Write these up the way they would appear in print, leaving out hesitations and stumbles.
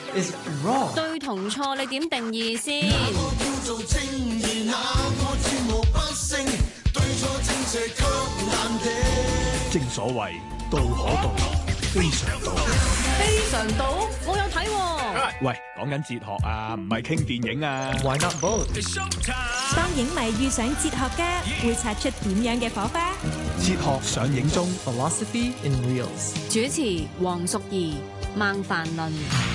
is wrong。 對同錯你點定義先？ 正所謂道可道，非常道。 非常道，我有睇喎。 喂，講緊哲學啊，唔係傾電影啊。 Why not both？ 當影迷遇上哲學家，會擦出點樣嘅火花？ 哲學上映中 Philosophy in Reels。 主持黃淑儀、孟凡倫。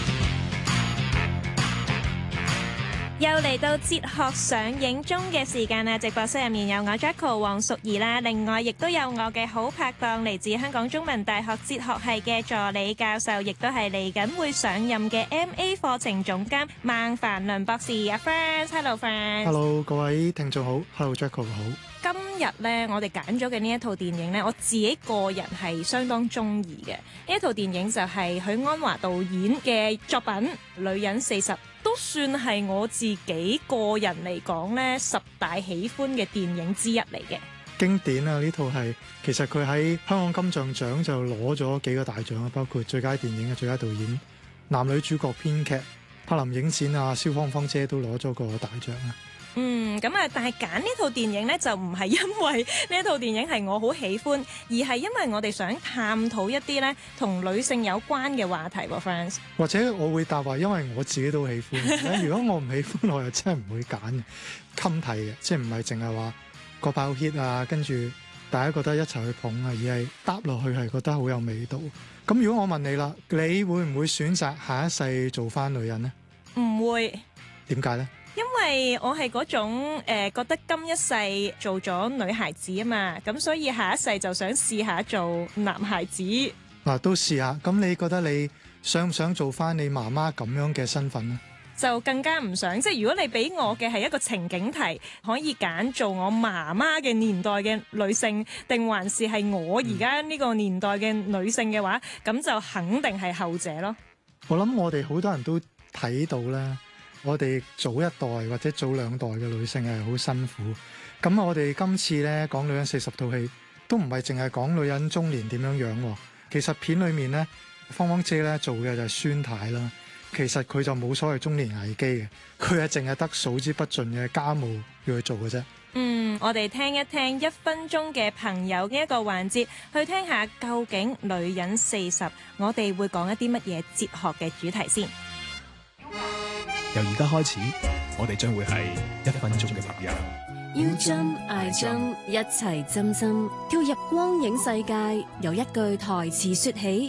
又嚟到哲學上映中嘅時間啦！直播室入面有我 Jacko 黃淑儀啦，另外亦都有我嘅好拍檔嚟自香港中文大學哲學系嘅助理教授，亦都係嚟緊會上任嘅 MA 課程總監孟凡倫博士。阿 Friends，Hello Friends，Hello 各位聽眾好 ，Hello Jacko 好。 今日呢，我哋揀咗嘅呢一套電影呢，我自己個人係相當中意嘅。呢一套電影就係許鞍華導演嘅作品《女人40》。都算係我自己個人嚟講呢10大喜歡嘅電影之一嚟嘅。 經典啊！呢套係其實佢喺香港金像獎就攞咗幾個大獎啊，包括最佳電影嘅最佳導演、男女主角編劇、柏林影展啊，蕭芳芳姐都攞咗個大獎啊。咁啊， 但係揀呢套電影呢，就唔係因為呢一套電影係我好喜歡，而係因為我哋想探討一啲呢同女性有關嘅話題喎 ，Friends。 或者我會答話，因為我自己都喜歡。如果我唔喜歡，我又真係唔會揀嘅。襟睇嘅，即係唔係淨係話個爆 hit 啊，跟住大家覺得一齊去捧啊，而係搭落去係覺得好有味道。咁如果我問你啦，你會唔會選擇下一世做翻女人呢？ 唔會。 點解呢？ 因為我係嗰種覺得今一世做咗女孩子啊嘛，咁所以下一世就想試下做男孩子。 嗱，都試下。咁你覺得你想唔想做翻你媽媽咁樣嘅身份呢？ 就更加唔想。即係如果你俾我嘅係一個情景題，可以揀做我媽媽嘅年代嘅女性，定還是係我而家呢個年代嘅女性嘅話，咁就肯定係後者咯。 我諗我哋好多人都睇到啦。我哋早一代或者早兩代嘅女性係好辛苦，咁我哋今次呢講女人40套戲，都唔係淨係講女人中年點樣樣。其實片裏面呢，芳芳姐呢做嘅就係孫太啦，其實佢就冇所謂中年危機嘅，佢係淨係得數之不盡嘅家務要去做嘅啫。 我哋聽一聽1分鐘嘅朋友呢一個環節，去聽下究竟女人40，我哋會講一啲乜嘢哲學嘅主題先。 由而家開始，我哋將會係1分鐘嘅朋友。 要針挨針，一齊針針，跳入光影世界。由一句台詞說起。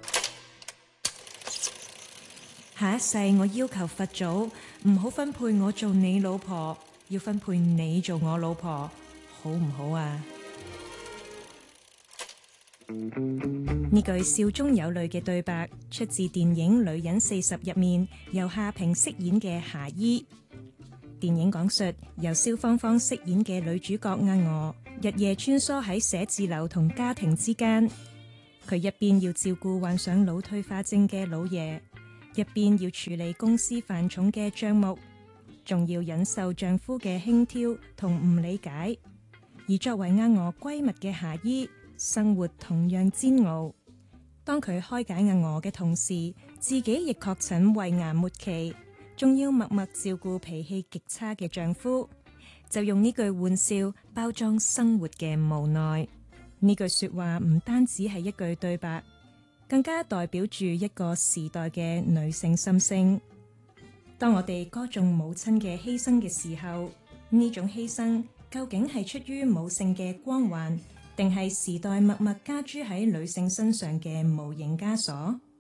下一世我要求佛祖唔好分配我做你老婆，要分配你做我老婆，好唔好啊？呢句笑中有淚嘅對白出自電影《女人40》入面，由夏萍飾演嘅夏依。電影講述由蕭芳芳飾演嘅女主角阿娥，日夜穿梭喺寫字樓同家庭之間。佢一邊要照顧患上腦退化症嘅老爺，一邊要處理公司繁重嘅賬目，仲要忍受丈夫嘅輕佻同唔理解。而作為阿娥閨蜜嘅夏依，生活同樣煎熬。當佢開解阿娥嘅同時，自己亦確診胃癌末期，仲要默默照顧脾氣極差嘅丈夫，就用呢句玩笑包裝生活嘅無奈。呢句說話唔單止係一句對白，更加代表住一個時代嘅女性心聲。當我哋歌頌母親嘅犧牲嘅時候，呢種犧牲究竟係出於母性嘅光環，定係時代默默加諸喺女性身上嘅無形枷鎖？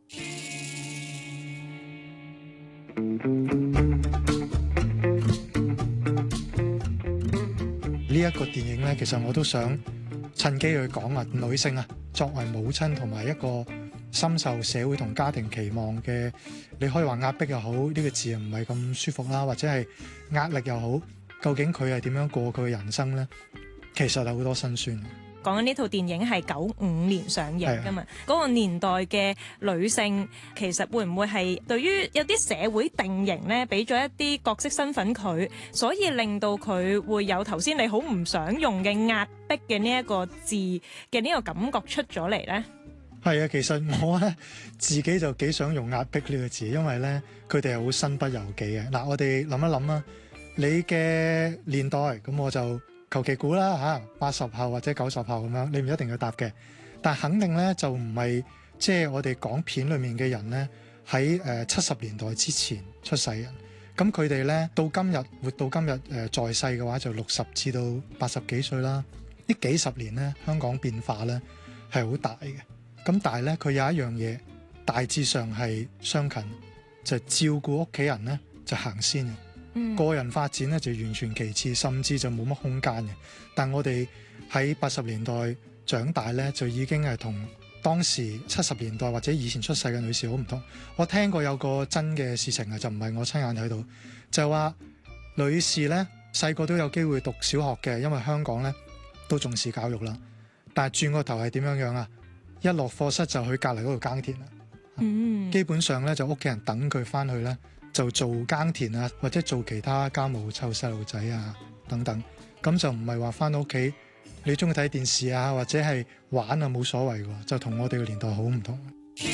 呢一個電影呢，其實我都想趁機去講啊，女性啊，作為母親同埋一個深受社會同家庭期望嘅，你可以話壓迫又好，呢個字唔係咁舒服啦，或者係壓力又好，究竟佢係點樣過佢嘅人生呢？其實有好多辛酸。 講緊呢套電影係95年上映㗎嘛，嗰個年代嘅女性其實會唔會係對於有啲社會定型呢，俾咗一啲角色身份佢，所以令到佢會有頭先你好唔想用嘅壓迫嘅呢一個字嘅呢個感覺出咗嚟呢？ 係啊，其實我咧自己就幾想用壓迫呢個字，因為咧佢哋係好身不由己嘅。嗱，我哋諗一諗啦，你嘅年代咁我就求其估啦嚇，80後或者90後咁樣，你唔一定要答嘅，但肯定咧就唔係即係我哋港片裡面嘅人咧喺70年代之前出世嘅。咁佢哋咧到今日活到今日在世嘅話就60至到80幾歲啦。呢幾十年咧香港變化咧係好大嘅。咁但係咧，佢有一樣嘢大致上係相近，就係照顧屋企人咧就行先嘅，個人發展咧就完全其次，甚至就冇乜空間嘅。但我哋喺80年代長大咧，就已經係同當時70年代或者以前出世嘅女士好唔同。我聽過有個真嘅事情啊，就唔係我親眼睇到，就係話女士咧細個都有機會讀小學嘅，因為香港咧都重視教育啦。但係轉個頭係點樣樣啊？一落課室就去隔離嗰度耕田啦，基本上咧就屋企人等佢翻去咧就做耕田啊，或者做其他家務湊細路仔啊等等，咁就唔係話翻到屋企你中意睇電視啊或者係玩啊冇所謂喎，就同我哋嘅年代好唔同。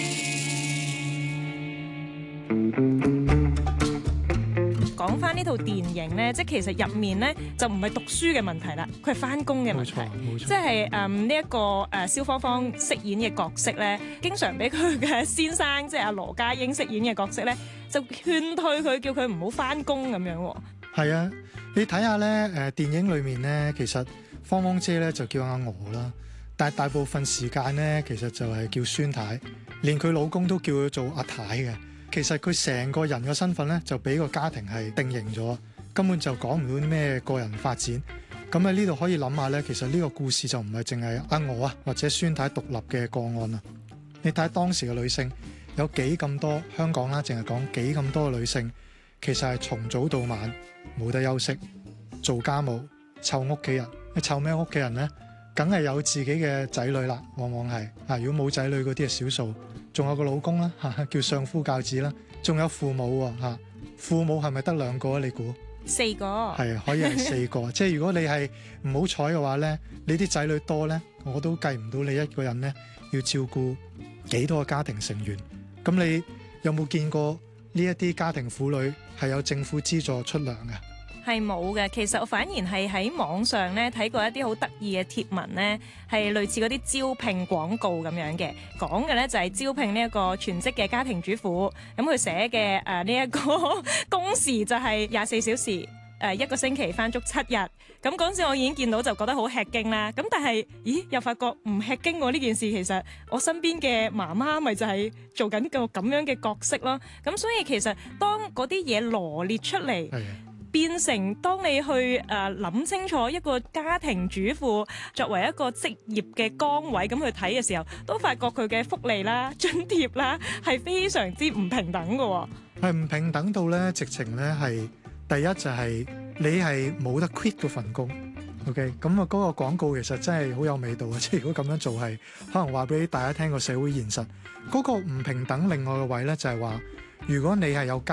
講翻呢套電影咧，即係其實入面咧就唔係讀書嘅問題啦，佢係翻工嘅問題。 冇錯。 即係呢一個蕭芳芳飾演嘅角色咧，經常俾佢嘅先生即係阿羅家英飾演嘅角色咧，就勸退佢，叫佢唔好翻工咁樣喎。係啊，你睇下咧電影裏面咧，其實芳芳姐咧就叫阿娥啦，但係大部分時間咧其實就係叫孫太，連佢老公都叫佢做阿太嘅。其實佢成個人嘅身份咧就俾個家庭係定型咗，根本就講唔到啲咩個人發展。咁喺呢度可以諗下咧，其實呢個故事就唔係淨係阿娥啊或者孫太獨立嘅個案啊。你睇下當時嘅女性有幾咁多，香港啦，淨係講幾咁多嘅女性，其實係從早到晚冇得休息，做家務、湊屋企人。你湊咩屋企人咧？梗係有自己嘅仔女啦，往往係啊。如果冇仔女嗰啲係少數，仲有個老公啦，叫相夫教子啦，仲有父母喎。父母係咪得2個啊？你估 ？4個係可以係4個。即係如果你係唔好彩嘅話咧，你啲仔女多咧，我都計唔到你一個人咧要照顧幾多個家庭成員。咁你有冇見過呢一啲家庭婦女係有政府資助出糧嘅？ 係冇嘅，其實我反而係喺網上咧睇過一啲好得意嘅貼文咧，係類似嗰啲招聘廣告咁樣嘅，講嘅咧就係招聘呢一個全職嘅家庭主婦，咁佢寫嘅呢一個工時就係24小時，一個星期返足7日。咁嗰陣時我已經見到就覺得好吃驚啦，咁但係又發覺唔吃驚喎，呢件事其實我身邊嘅媽媽咪就係做緊個咁樣嘅角色咯。咁所以其實當嗰啲嘢羅列出嚟，變成當你去諗清楚一個家庭主婦作為一個職業嘅崗位咁去睇嘅時候，都發覺佢嘅福利啦、津貼啦係非常之唔平等嘅。 係唔平等到咧，直情咧係第一就係你係冇得 quit 嗰份工。OK， 咁啊嗰個廣告其實真係好有味道啊！即係如果咁樣做係可能話俾大家聽個社會現實嗰個唔平等。另外嘅位咧就係話，如果你係有